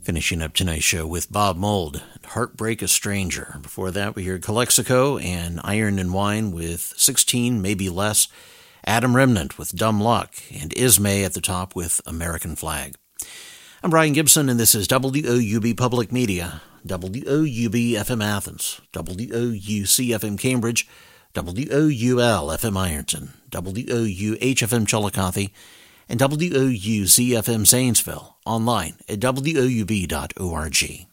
Finishing up tonight's show with Bob Mould, Heartbreak a Stranger. Before that, we heard Calexico and Iron and Wine with 16, Maybe Less. Adam Remnant with Dumb Luck, and Ismay at the top with American Flag. I'm Brian Gibson, and this is WOUB Public Media, WOUB FM Athens, WOUC FM Cambridge, WOUL FM Ironton, WOUH FM Chillicothe, and WOUZ FM Zanesville, online at woub.org.